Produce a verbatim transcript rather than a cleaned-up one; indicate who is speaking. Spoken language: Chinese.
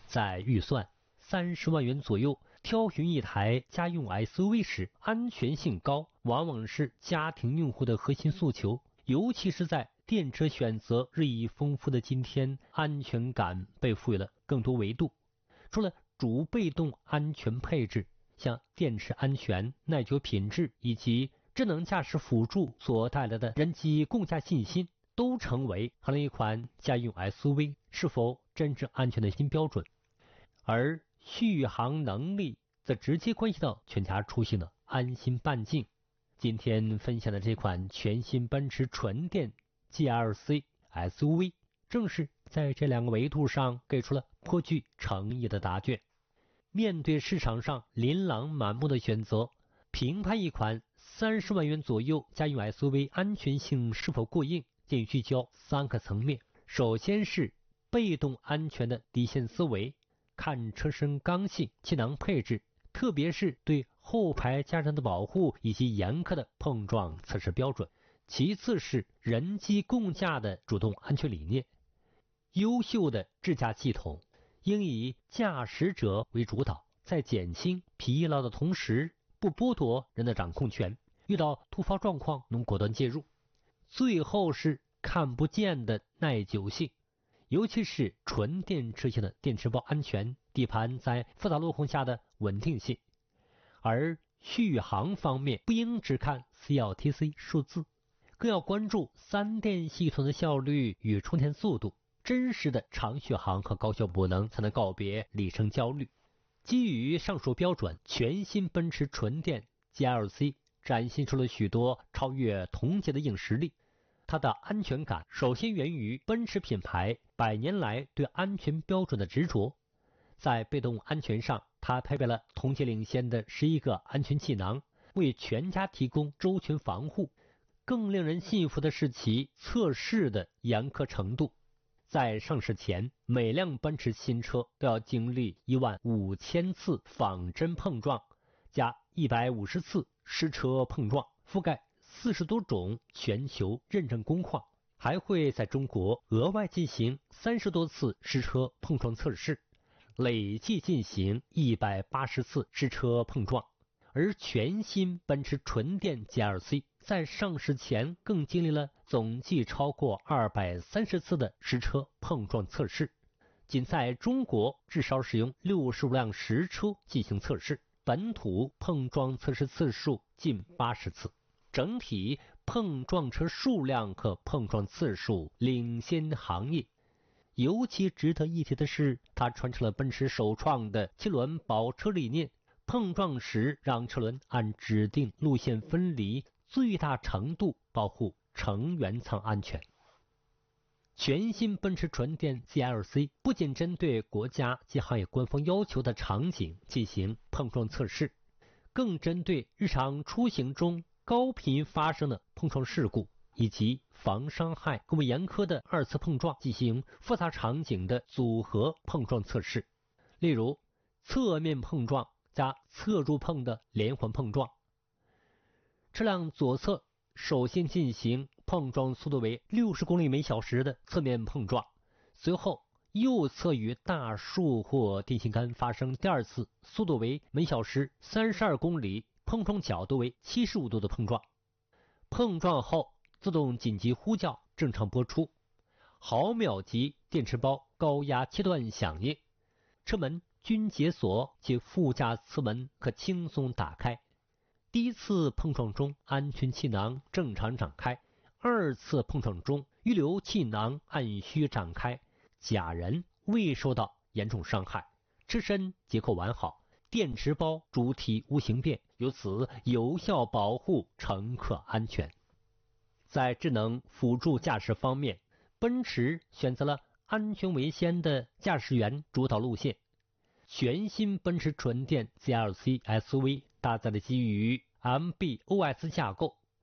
Speaker 1: 在预算三十万元左右挑选一台家用 S U V 时，安全性高往往是家庭用户的核心诉求，尤其是在电车选择日益丰富的今天，安全感被赋予了更多维度。除了主被动安全配置，像电池安全、耐久品质以及智能驾驶辅助所带来的人机共驾信心，都成为衡量一款家用 S U V 是否真正安全的新标准。而续航能力则直接关系到全家出行的安心半径。今天分享的这款全新奔驰纯电 G L C S U V， 正是在这两个维度上给出了颇具诚意的答卷。面对市场上琳琅满目的选择，评判一款三十万元左右家用 S U V 安全性是否过硬，建议聚焦三个层面。首先是被动安全的底线思维，看车身刚性、气囊配置，特别是对后排家人的保护以及严苛的碰撞测试标准。其次是人机共驾的主动安全理念，优秀的智驾系统应以驾驶者为主导，在减轻疲劳的同时，不剥夺人的掌控权，遇到突发状况能果断介入。最后是看不见的耐久性，尤其是纯电车型的电池包安全，底盘在复杂路况下的稳定性。而续航方面，不应只看 C L T C 数字，更要关注三电系统的效率与充电速度。真实的长续航和高效补能，才能告别里程焦虑。基于上述标准，全新奔驰纯电 G L C 展现出了许多超越同级的硬实力。它的安全感首先源于奔驰品牌百年来对安全标准的执着。在被动安全上，它配备了同级领先的十一个安全气囊，为全家提供周全防护。更令人信服的是其测试的严苛程度。在上市前，每辆奔驰新车都要经历一万五千次仿真碰撞，加一百五十次实车碰撞，覆盖四十多种全球认证工况，还会在中国额外进行三十多次实车碰撞测试，累计进行一百八十次实车碰撞。而全新奔驰纯电 G L C 在上市前更经历了总计超过二百三十次的实车碰撞测试，仅在中国至少使用六十五辆实车进行测试，本土碰撞测试次数近八十次，整体碰撞车数量和碰撞次数领先行业。尤其值得一提的是，它传承了奔驰首创的七轮保车理念，碰撞时让车轮按指定路线分离，最大程度保护成员舱安全。全新奔驰纯电 G L C 不仅针对国家及行业官方要求的场景进行碰撞测试，更针对日常出行中高频发生的碰撞事故以及防伤害更为严苛的二次碰撞进行复杂场景的组合碰撞测试。例如侧面碰撞加侧柱碰的连环碰撞，车辆左侧首先进行碰撞速度为六十公里每小时的侧面碰撞，随后右侧与大树或电线杆发生第二次速度为每小时三十二公里、碰撞角度为七十五度的碰撞。碰撞后自动紧急呼叫正常播出，毫秒级电池包高压切断响应，车门均解锁及副驾侧门可轻松打开。第一次碰撞中安全气囊正常展开，二次碰撞中预留气囊按需展开，假人未受到严重伤害，车身结构完好，电池包主体无形变，由此有效保护乘客安全。在智能辅助驾驶方面，奔驰选择了安全为先的驾驶员主导路线。全新奔驰纯电 G L C S U V 搭载了基于 M B O S 架构，